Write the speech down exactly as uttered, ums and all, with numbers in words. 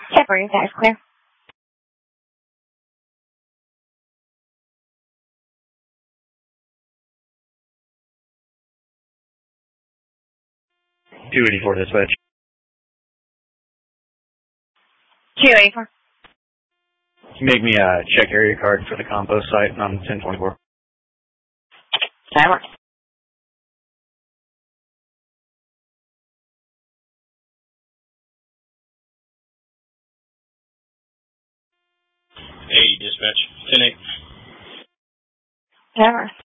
Temporary, that's clear. two eighty-four dispatch. two eighty-four. Make me a check area card for the compost site on ten twenty-four. That works. Hey, dispatch. ten eight. That works.